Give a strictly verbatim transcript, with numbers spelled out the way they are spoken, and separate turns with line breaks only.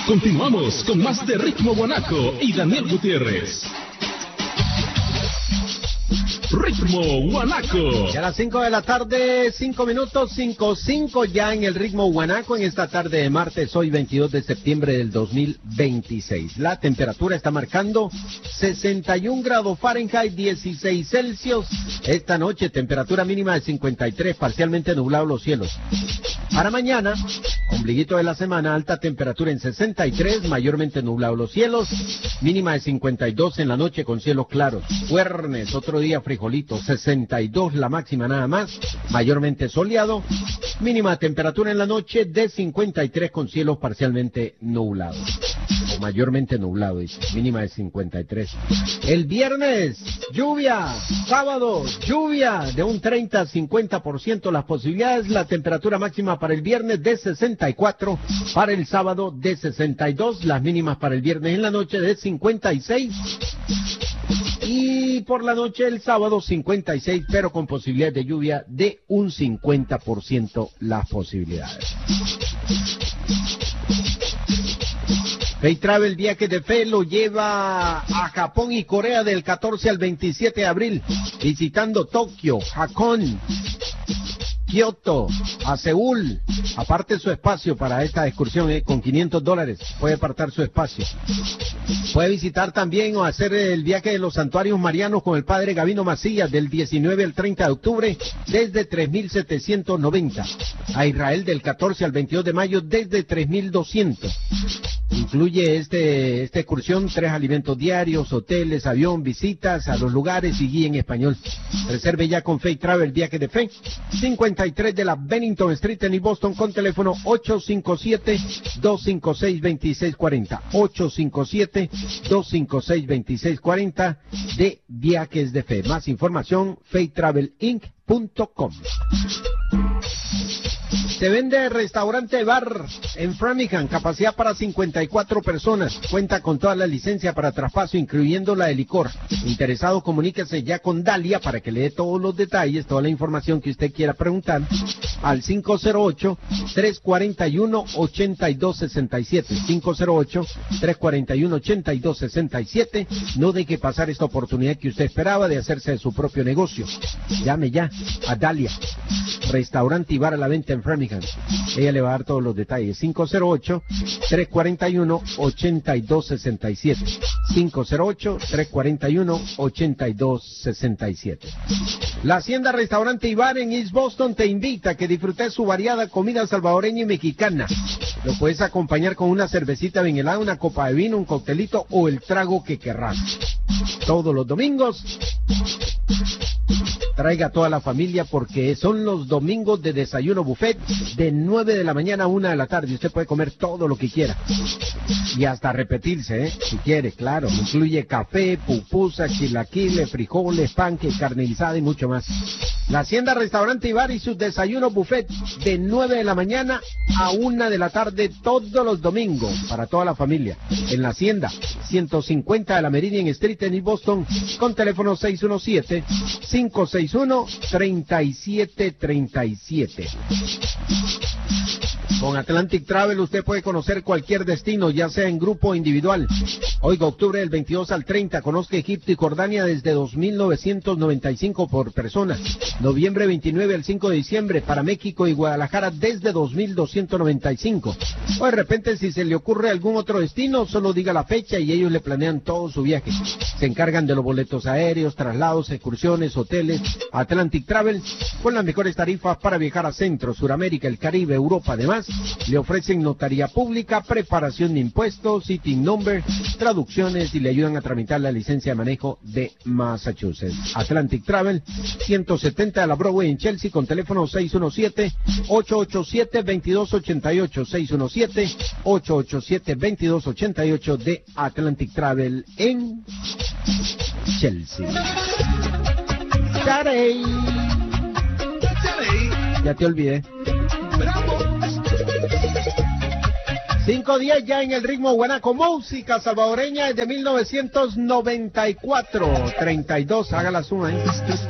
Continuamos con más de Ritmo Guanaco y Daniel Gutiérrez. Ritmo Guanaco.
Y a las cinco de la tarde, cinco minutos, cinco, cinco ya en el Ritmo Guanaco en esta tarde de martes, hoy veintidós de septiembre del dos mil veintiséis. La temperatura está marcando sesenta y un grados Fahrenheit, dieciséis Celsius. Esta noche temperatura mínima de cincuenta y tres, parcialmente nublados los cielos. Para mañana, ombliguito de la semana, alta temperatura en sesenta y tres, mayormente nublados los cielos, mínima de cincuenta y dos en la noche con cielos claros. Viernes, otro día frijolito, sesenta y dos la máxima nada más, mayormente soleado, mínima temperatura en la noche de cincuenta y tres con cielos parcialmente nublados, o mayormente nublado, dice, mínima de cincuenta y tres. El viernes, lluvia, sábado, lluvia, de un treinta a cincuenta por ciento las posibilidades, la temperatura máxima para el viernes de sesenta y cuatro, para el sábado de sesenta y dos, las mínimas para el viernes en la noche de cincuenta y seis, y por la noche el sábado cincuenta y seis, pero con posibilidad de lluvia de un cincuenta por ciento las posibilidades. Fay Travel Viajes de Fe lo lleva a Japón y Corea del catorce al veintisiete de abril, visitando Tokio, Hakone, Kioto, a Seúl. Aparte su espacio para esta excursión, eh, con quinientos dólares, puede apartar su espacio. Puede visitar también o hacer el viaje de los santuarios marianos con el padre Gavino Macías del diecinueve al treinta de octubre desde tres mil setecientos noventa. A Israel del catorce al veintidós de mayo desde tres mil doscientos. Incluye este, esta excursión tres alimentos diarios, hoteles, avión, visitas a los lugares y guía en español. Reserve ya con Fay Travel Viajes de Fe, cincuenta y tres de la Bennington Street en Boston, con teléfono ocho cinco siete, dos cinco seis, dos seis cuatro cero, ocho cinco siete, dos cinco seis, dos seis cuatro cero de Viajes de Fe. Más información, fay travel inc punto com. Se vende restaurante bar en Framingham, capacidad para cincuenta y cuatro personas. Cuenta con toda la licencia para traspaso, incluyendo la de licor. Interesado, comuníquese ya con Dalia para que le dé todos los detalles, toda la información que usted quiera preguntar, al cinco cero ocho, tres cuatro uno, ocho dos seis siete. cinco cero ocho, tres cuatro uno, ocho dos seis siete. No deje pasar esta oportunidad que usted esperaba de hacerse de su propio negocio. Llame ya a Dalia, restaurante y bar a la venta en Framingham. Ella le va a dar todos los detalles. cinco cero ocho, tres cuatro uno, ocho dos seis siete. cinco cero ocho, tres cuatro uno, ocho dos seis siete. La Hacienda Restaurante y Bar en East Boston te invita a que disfrutes su variada comida salvadoreña y mexicana. Lo puedes acompañar con una cervecita bien helada, una copa de vino, un coctelito o el trago que querrás. Todos los domingos traiga a toda la familia porque son los domingos de desayuno buffet de nueve de la mañana a una de la tarde. Usted puede comer todo lo que quiera y hasta repetirse, ¿eh? Si quiere, claro. Incluye café, pupusa, chilaquiles, frijoles, panque, carne guisada y mucho más. La Hacienda Restaurante y Bar y sus desayunos buffet de nueve de la mañana a una de la tarde todos los domingos para toda la familia. En la Hacienda, ciento cincuenta de la Meridian Street en East Boston, con teléfono seis uno siete, cinco seis uno, tres siete tres siete. Con Atlantic Travel usted puede conocer cualquier destino, ya sea en grupo o individual. Oiga, octubre del veintidós al treinta, conozca Egipto y Jordania desde dos mil novecientos noventa y cinco por persona. Noviembre veintinueve al cinco de diciembre para México y Guadalajara desde dos mil doscientos noventa y cinco. O de repente, si se le ocurre algún otro destino, solo diga la fecha y ellos le planean todo su viaje. Se encargan de los boletos aéreos, traslados, excursiones, hoteles. Atlantic Travel, con las mejores tarifas para viajar a Centro, Suramérica, el Caribe, Europa. Además, le ofrecen notaría pública, preparación de impuestos, sitting number, traducciones y le ayudan a tramitar la licencia de manejo de Massachusetts. Atlantic Travel, ciento setenta de la Broadway en Chelsea, con teléfono seis uno siete, ocho ocho siete, dos dos ocho ocho, seis uno siete, ocho ocho siete, dos dos ocho ocho de Atlantic Travel en Chelsea. ¡Tarey! Ya te olvidé. Cinco días ya en el Ritmo Guanaco, música salvadoreña desde mil novecientos noventa y cuatro. treinta y dos, haga la suma, ¿eh?